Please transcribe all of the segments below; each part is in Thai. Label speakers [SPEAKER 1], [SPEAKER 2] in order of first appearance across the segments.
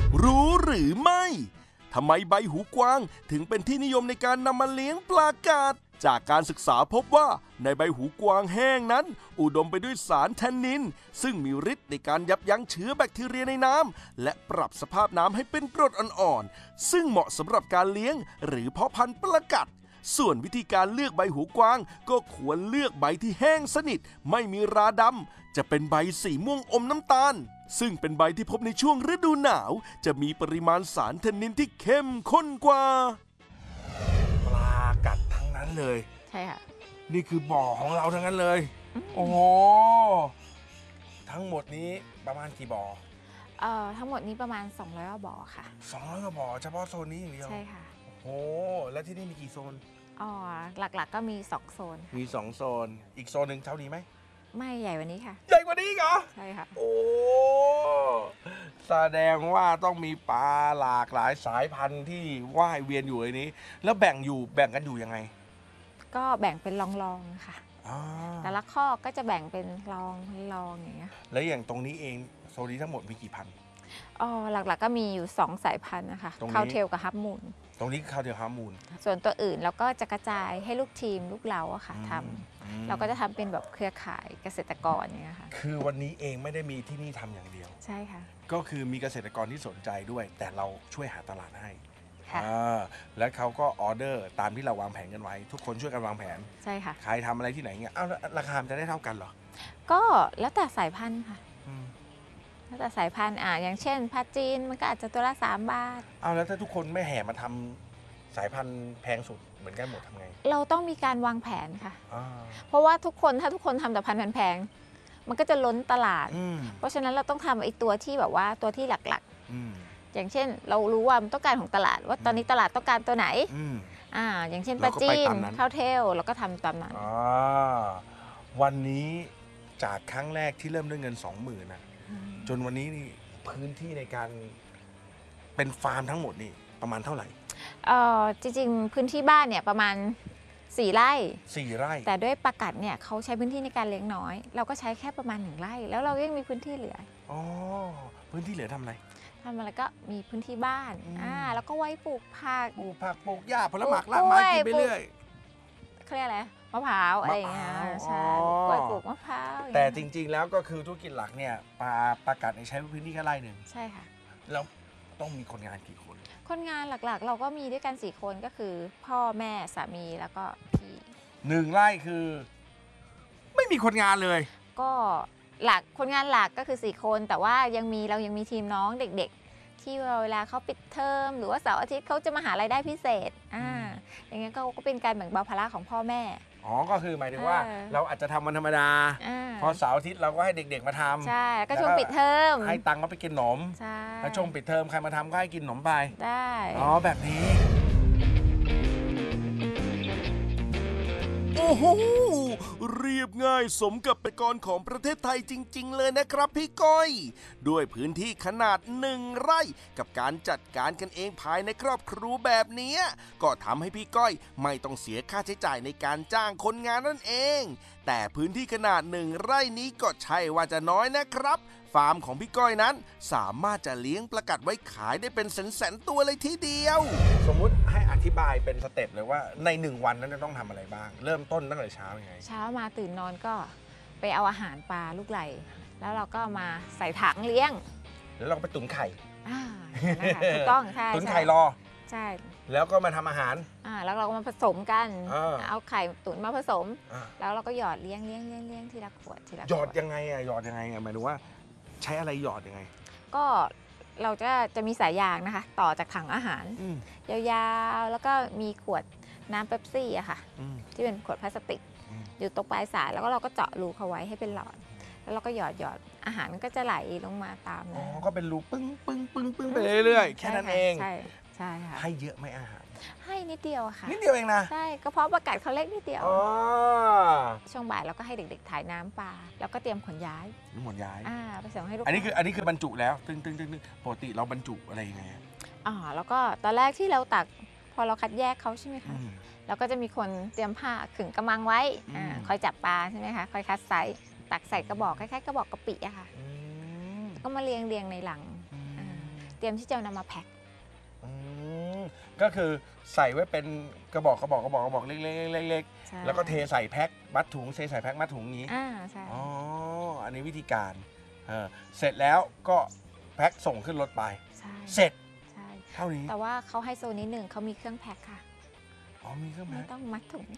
[SPEAKER 1] รู้หรือไม่ทำไมใบหูกวางถึงเป็นที่นิยมในการนำมาเลี้ยงปลากาศจากการศึกษาพบว่าในใบหูกวางแห้งนั้นอุดมไปด้วยสารแทนนินซึ่งมีฤทธิ์ในการยับยั้งเชื้อแบคทีเรียในน้ำและปรับสภาพน้ำให้เป็นกรดอ่อนๆซึ่งเหมาะสำหรับการเลี้ยงหรือเพาะพันธุ์ปลากัดส่วนวิธีการเลือกใบหูกวางก็ควรเลือกใบที่แห้งสนิทไม่มีราดำจะเป็นใบสีม่วงอมน้ำตาลซึ่งเป็นใบที่พบในช่วงฤดูหนาวจะมีปริมาณสารแทนนินที่เข้มข้นกว่า
[SPEAKER 2] ปลากัดทั้งนั้นเลย
[SPEAKER 3] ใช่ค่ะ
[SPEAKER 2] นี่คือบ่อของเราทั้งนั้นเลยโอ้โหทั้งหมดนี้ประมาณกี่บ่อ
[SPEAKER 3] ทั้งหมดนี้ประมาณ200 กว่าบ่อค่ะ
[SPEAKER 2] 200 กว่าบ่อเฉพาะโซนนี้อย่างเดียว
[SPEAKER 3] ใช่ค่ะ
[SPEAKER 2] โอ้แล้วที่นี่มีกี่โซน
[SPEAKER 3] หลักๆก็มี2โซน
[SPEAKER 2] มี2โซนอีกโซนหนึ่งเท่านี้ไหม
[SPEAKER 3] ไม่ใหญ่กว่านี้ค่ะ
[SPEAKER 2] ใหญ่กว่านี้เหรอ
[SPEAKER 3] ใช่ค่ะ
[SPEAKER 2] โอ้แสดงว่าต้องมีปลาหลากหลายสายพันธุ์ที่ว่ายเวียนอยู่ในนี้แล้วแบ่งกันอยู่ยังไง
[SPEAKER 3] ก็แบ่งเป็นรองๆค่ะแต่ละข้อก็จะแบ่งเป็นรองอย่างเงี้ย
[SPEAKER 2] แล้วอย่างตรงนี้เองโซนนี้ทั้งหมดมีกี่พัน
[SPEAKER 3] หลักๆก็มีอยู่2สายพันธุ์นะคะคาวเทลกับฮับมูน
[SPEAKER 2] ตรงนี้คาวเทลฮับมูน
[SPEAKER 3] ส่วนตัวอื่นเราก็จะกระจายให้ลูกทีมลูกเราอะค่ะทำเราก็จะทำเป็นแบบเครือข่ายเกษตรกรอย่างเงี้ยค่ะ
[SPEAKER 2] คือวันนี้เองไม่ได้มีที่นี่ทำอย่างเดียว
[SPEAKER 3] ใช่ค่ะ
[SPEAKER 2] ก็คือมีเกษตรกรที่สนใจด้วยแต่เราช่วยหาตลาดให้แล้วเขาก็ออเดอร์ตามที่เราวางแผนกันไว้ทุกคนช่วยกันวางแผน
[SPEAKER 3] ใช่ค่ะ
[SPEAKER 2] ใครทำอะไรที่ไหนเงี้ยราคาจะได้เท่ากันเหรอ
[SPEAKER 3] ก็แล้วแต่สายพันธุ์ค่ะแล้วแต่สายพันธุ์อย่างเช่นพัดจีนมันก็อาจจะตัวละ3 บาท
[SPEAKER 2] แล้วถ้าทุกคนไม่แห่มาทำสายพันธุ์แพงสุดเหมือนกันหมดทำไง
[SPEAKER 3] เราต้องมีการวางแผนค่ะเพราะว่าถ้าทุกคนทำแต่พันธุ์แพงมันก็จะล้นตลาดเพราะฉะนั้นเราต้องทำไอ้ตัวที่แบบว่าตัวที่หลักๆอย่างเช่นเรารู้ว่ามันต้องการของตลาดว่าตอนนี้ตลาดต้องการตัวไหนอย่างเช่นปลาจีนข้าวเทลเราก็ทำตามนั้น
[SPEAKER 2] วันนี้จากครั้งแรกที่เริ่มด้วยเงิน 20,000 นะจนวันนี้นี่พื้นที่ในการเป็นฟาร์มทั้งหมดนี่ประมาณเท่าไหร่
[SPEAKER 3] จริงๆพื้นที่บ้านเนี่ยประมาณ4 ไร่แต่ด้วยปลากัดเนี่ยเขาใช้พื้นที่ในการเลี้ยงน้อยเราก็ใช้แค่ประมาณ1 ไร่แล้วเรายังมีพื้นที่เหลือ
[SPEAKER 2] พื้นที่เหลือทำอะไร
[SPEAKER 3] ก็มีพื้นที่บ้านแล้วก็ไว้ปลูกผัก
[SPEAKER 2] ปลูกหญ้าผลไม้รากไม้กินไปเรื่อย
[SPEAKER 3] เขาเรียกอะไรมะพร้าวอะไรอย่างเงี้ยใช่ปลูกมะพร้าว
[SPEAKER 2] แต่จริงๆแล้วก็คือธุรกิจหลักเนี่ยปลากัดใช้พื้นที่แค่ไร่หนึ่ง
[SPEAKER 3] ใช่ค่ะ
[SPEAKER 2] แล้วต้องมีคนงานกี่คน
[SPEAKER 3] คนงานหลักๆเราก็มีด้วยกัน4 คนก็คือพ่อแม่สามีแล้วก็พี่
[SPEAKER 2] 1 ไร่คือไม่มีคนงานเลย
[SPEAKER 3] ก็คนงานหลักก็คือ4 คนแต่ว่าเรายังมีทีมน้องเด็กๆที่เวลาเขาปิดเทอมหรือว่าเสาร์อาทิตย์เขาจะมาหารายได้พิเศษอย่างเงี้ยก็เป็นการแบ่งเบาภาระของพ่อแม่
[SPEAKER 2] ก็คือหมายถึงว่าเราอาจจะทำวันธรรมดาพอเสาร์อาทิตย์เราก็ให้เด็กๆมาทำ
[SPEAKER 3] ใช่ก็ช่วงปิดเทอม
[SPEAKER 2] ให้ตังค์เขาไปกินขนมแล้วช่วงปิดเทอมใครมาทำก็ให้กินขนมไป
[SPEAKER 3] ได้
[SPEAKER 2] แบบนี้
[SPEAKER 1] โอ้โหเรียบง่ายสมกับเป็นกรของประเทศไทยจริงๆเลยนะครับพี่ก้อยด้วยพื้นที่ขนาด1 ไร่กับการจัดการกันเองภายในครอบครัวแบบนี้ก็ทำให้พี่ก้อยไม่ต้องเสียค่าใช้จ่ายในการจ้างคนงานนั่นเองแต่พื้นที่ขนาด1 ไร่นี้ก็ใช่ว่าจะน้อยนะครับฟาร์มของพี่ก้อยนั้นสามารถจะเลี้ยงปลากัดไว้ขายได้เป็นแสนๆตัวเลยทีเดียว
[SPEAKER 2] สมมุติให้อธิบายเป็นสเต็ปเลยว่าใน1 วันนั้นจะต้องทำอะไรบ้างเริ่มต้นตั้งแต่เช้ายังไง
[SPEAKER 3] เช้ามาตื่นนอนก็ไปเอาอาหารปลาลูกไหลแล้วเราก็มาใส่ถังเลี้ยง
[SPEAKER 2] แล้วเราก็ไปตุ๋นไข่
[SPEAKER 3] ถูกต้องใช่
[SPEAKER 2] ตุ๋นไข่รอ
[SPEAKER 3] ใช่
[SPEAKER 2] แล้วก็มาทำอาหาร
[SPEAKER 3] แล้วเราก็มาผสมกันเอาไข่ตุ๋นมาผสมแล้วเราก็หยอดเลี้ยงทีละขวด
[SPEAKER 2] หยอดยังไงหยอดยังไงหมายถึงว่าใช้อะไรหยอดยังไง
[SPEAKER 3] ก็เราจะมีสายยางนะคะต่อจากถังอาหารยาวๆแล้วก็มีขวดน้ำเป๊ปซี่อะค่ะที่เป็นขวดพลาสติกอยู่ตรงปลายสายแล้วก็เราก็เจาะรูเขาไว้ให้เป็นหลอดแล้วเราก็หยอดอาหารมันก็จะไหลลงมาตาม
[SPEAKER 2] ก็เป็นรูปึ้งไปเรื่อยๆแค่นั้นเอง
[SPEAKER 3] ใช่ค่ะ
[SPEAKER 2] ให้เยอะไหมอาหาร
[SPEAKER 3] ให้นิดเดียวค่ะ
[SPEAKER 2] นิดเดียวเองนะ
[SPEAKER 3] ใช่ก็เพราะปลากัดเขาเล็กนิดเดียวช่วงบ่ายเราก็ให้เด็กๆถ่ายน้ำปลาแล้วก็เตรียมขนย้ายไปส่งให้ลูก
[SPEAKER 2] อันนี้คือบรรจุแล้วตึ้งปกติเราบรรจุอะไรยังไง
[SPEAKER 3] แล้วก็ตอนแรกที่เราตักพอเราคัดแยกเขาใช่ไหมคะเราก็จะมีคนเตรียมผ้าขึงกระมังไว้คอยจับปลาใช่ไหมคะคอยคัดไซส์ตักใส่กระบอกคล้ายๆกระบอกกะปิอะค่ะก็มาเรียงในหลังเตรียมที่จะนำมาแพ็ค
[SPEAKER 2] ก็คือใส่ไว้เป็นกระบอกเล็กๆแล้วก็เทใส่แพ็คมัดถุงเทใส่แพ็คมัดถุงนี้
[SPEAKER 3] ใช่
[SPEAKER 2] อ๋ออันนี้วิธีการเสร็จแล้วก็แพ็คส่งขึ้นรถไปเสร็จเท่านี้
[SPEAKER 3] แต่ว่าเขาให้โซนนิดหนึ่งเขามีเครื่องแพ็คค่ะ
[SPEAKER 2] มีเครื่องแพ็ค
[SPEAKER 3] ไม่ต้องมัดถุง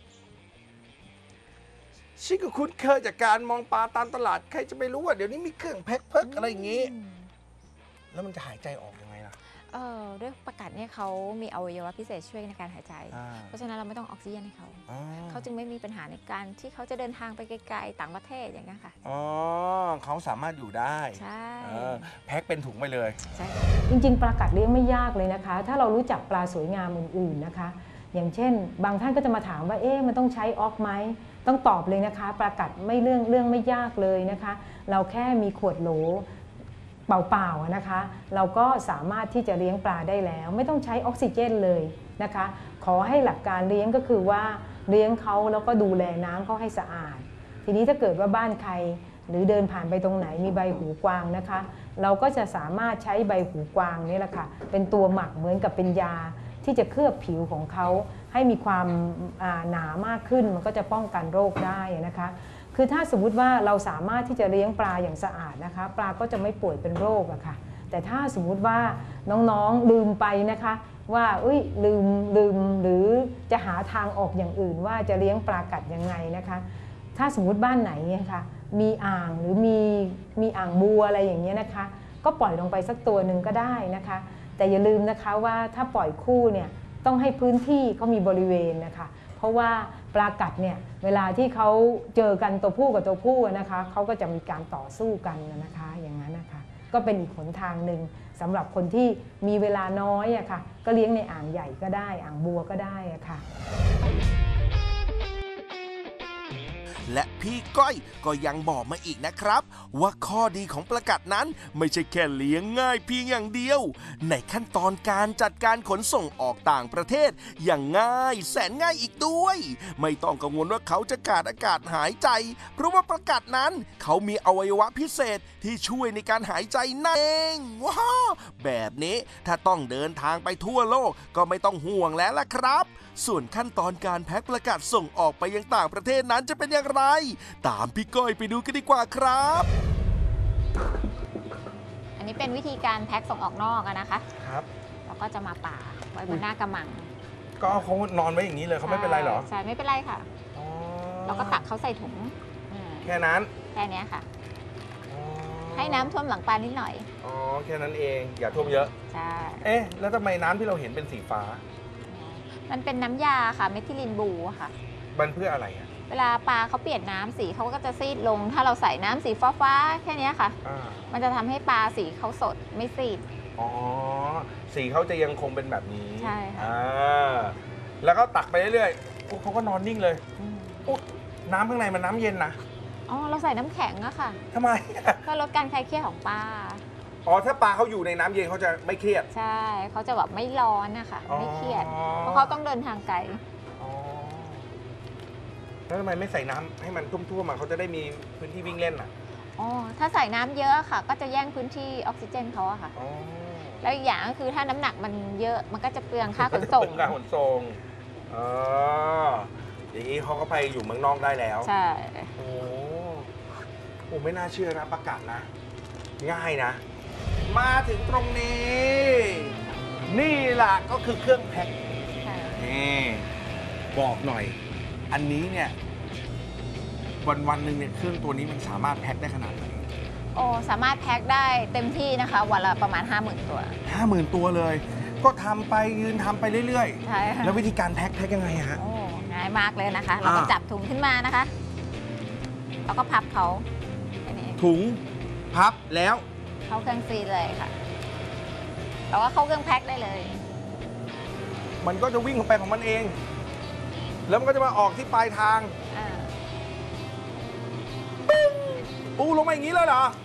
[SPEAKER 2] ชิคก็คุ้นเคยจากการมองปลาตามตลาดใครจะไปรู้ว่าเดี๋ยวนี้มีเครื่องแพ็คเพิกอะไรอย่างนี้แล้วมันจะหายใจออกยังไงล่ะ
[SPEAKER 3] ด้วยประกาศเนี่ยเขามีอวัยวะพิเศษช่วยในการหายใจเพราะฉะนั้นเราไม่ต้องออกซิเจนให้เขาจึงไม่มีปัญหาในการที่เขาจะเดินทางไปไกลๆต่างประเทศอย่างนี้ค่ะ
[SPEAKER 2] เขาสามารถอยู่ได้
[SPEAKER 3] ใช่
[SPEAKER 2] แพ็คเป็นถุงไปเลย
[SPEAKER 3] ใช่
[SPEAKER 4] จริงๆปลากัดเลี้ยงไม่ยากเลยนะคะถ้าเรารู้จักปลาสวยงามอื่นๆนะคะอย่างเช่นบางท่านก็จะมาถามว่ามันต้องใช้ออกไหมต้องตอบเลยนะคะปลากัดไม่เรื่องไม่ยากเลยนะคะเราแค่มีขวดโหลเปล่าๆนะคะเราก็สามารถที่จะเลี้ยงปลาได้แล้วไม่ต้องใช้ออกซิเจนเลยนะคะขอให้หลักการเลี้ยงก็คือว่าเลี้ยงเขาแล้วก็ดูแลน้ำเขาให้สะอาดทีนี้ถ้าเกิดว่าบ้านใครหรือเดินผ่านไปตรงไหนมีใบหูกวางนะคะเราก็จะสามารถใช้ใบหูกวางนี่แหละค่ะเป็นตัวหมักเหมือนกับเป็นยาที่จะเคลือบผิวของเขาให้มีความหนามากขึ้นมันก็จะป้องกันโรคได้นะคะคือถ้าสมมุติว่าเราสามารถที่จะเลี้ยงปลาอย่างสะอาดนะคะปลาก็จะไม่ป่วยเป็นโรคอะค่ะแต่ถ้าสมมุติว่าน้องๆลืมไปนะคะว่าลืมหรือจะหาทางออกอย่างอื่นว่าจะเลี้ยงปลากัดยังไงนะคะถ้าสมมุติบ้านไหนนะคะมีอ่างหรือมีอ่างบัวอะไรอย่างเงี้ยนะคะก็ปล่อยลงไปสักตัวหนึ่งก็ได้นะคะแต่อย่าลืมนะคะว่าถ้าปล่อยคู่เนี่ยต้องให้พื้นที่เขามีบริเวณนะคะเพราะว่าปลากัดเนี่ยเวลาที่เขาเจอกันตัวผู้กับตัวผู้นะคะเขาก็จะมีการต่อสู้กันนะคะอย่างนั้นนะคะก็เป็นอีกหนทางหนึ่งสำหรับคนที่มีเวลาน้อยอะค่ะก็เลี้ยงในอ่างใหญ่ก็ได้อ่างบัวก็ได้อะค่ะ
[SPEAKER 1] และพี่ก้อยก็ยังบอกมาอีกนะครับว่าข้อดีของปลากัดนั้นไม่ใช่แค่เลี้ยงง่ายเพียงอย่างเดียวในขั้นตอนการจัดการขนส่งออกต่างประเทศอย่างง่ายแสนง่ายอีกด้วยไม่ต้องกังวลว่าเขาจะขาดอากาศหายใจเพราะว่าปลากัดนั้นเขามีอวัยวะพิเศษที่ช่วยในการหายใจนั่นเองว้าวแบบนี้ถ้าต้องเดินทางไปทั่วโลกก็ไม่ต้องห่วงแล้วล่ะครับส่วนขั้นตอนการแพ็คปลากัดส่งออกไปยังต่างประเทศนั้นจะเป็นอย่างไรตามพี่ก้อยไปดูกันดีกว่าครับ
[SPEAKER 3] อันนี้เป็นวิธีการแพ็คส่งออกนอกนะคะ
[SPEAKER 2] ครับ
[SPEAKER 3] แล้วก็จะมาป่าไว้บนหน้ากระมัง
[SPEAKER 2] ก็เขานอนไว้อย่างนี้เลยเขาไม่เป็นไรหรอ
[SPEAKER 3] ใช่ไม่เป็นไรค่ะเราก็ตักเขาใส่ถุง
[SPEAKER 2] แค่นั้น
[SPEAKER 3] แค่นี้ค่ะให้น้ำท่วมหลังปลานิดหน่อย
[SPEAKER 2] แค่นั้นเองอย่าท่วมเยอะ
[SPEAKER 3] ใช่
[SPEAKER 2] แล้วทำไมน้ำที่เราเห็นเป็นสีฟ้า
[SPEAKER 3] มันเป็นน้ำยาค่ะเมทิลินบลูค่ะ
[SPEAKER 2] มันเพื่ออะไรอ่ะ
[SPEAKER 3] เวลาปลาเขาเปลี่ยนน้ำสีเขาก็จะซีดลงถ้าเราใส่น้ำสีฟ้าแค่นี้ค่ะมันจะทำให้ปลาสีเขาสดไม่ซีด
[SPEAKER 2] สีเขาจะยังคงเป็นแบบนี้
[SPEAKER 3] ใช่ค่ะ
[SPEAKER 2] แล้วก็ตักไปเรื่อยๆเขาก็นอนนิ่งเลยน้ำข้างในมันน้ำเย็นนะ
[SPEAKER 3] เราใส่น้ำแข็งอะค่ะ
[SPEAKER 2] ทำไม
[SPEAKER 3] เพื่อลดการคลายเครียดของปลา
[SPEAKER 2] ถ้าปลาเขาอยู่ในน้ำเย็นเขาจะไม่เครียด
[SPEAKER 3] ใช่เขาจะแบบไม่ร้อนนะคะไม่เครียดเพราะเขาต้องเดินทางไกล
[SPEAKER 2] แล้วทำไมไม่ใส่น้ำให้มันท่วมๆเขาจะได้มีพื้นที่วิ่งเล่น
[SPEAKER 3] ถ้าใส่น้ำเยอะค่ะก็จะแย่งพื้นที่ออกซิเจนเขาอะค่ะแล้วอีกอย่างก็คือถ้าน้ำหนักมันเยอะมันก็จะเปลืองค่าขนส่ง
[SPEAKER 2] ค่าขนส่งอย่างนี้เขาก็ไปอยู่เมืองนอกได้แล้ว
[SPEAKER 3] ใช่
[SPEAKER 2] โอ้ไม่น่าเชื่อนะประกาศนะง่ายนะมาถึงตรงนี้นี่แหละก็คือเครื่องแพ็คนี่บอกหน่อยอันนี้เนี่ยวันหนึ่งเนี่ยเครื่องตัวนี้มันสามารถแพ็คได้ขนาดไหน
[SPEAKER 3] สามารถแพ็คได้เต็มที่นะคะวันละประมาณ 50,000 ตัว
[SPEAKER 2] 50,000 ตัวเลยก็ทำไปยืนทำไปเรื่อย
[SPEAKER 3] ๆใช่
[SPEAKER 2] แล้ววิธีการแพ็คยังไงฮะ
[SPEAKER 3] ง่ายมากเลยนะคะเราก็จับถุงขึ้นมานะคะแล้วก็พับเขา
[SPEAKER 2] ถุงพับแล้ว
[SPEAKER 3] เข้าเครื่องซีลเลยค่ะแล้วก็เข้าเครื่องแพ็คได้เลย
[SPEAKER 2] มันก็จะวิ่งเข้าไปของมันเองแล้วมันก็จะมาออกที่ปลายทางปูลงมาอย่างนี้เลยเหรอ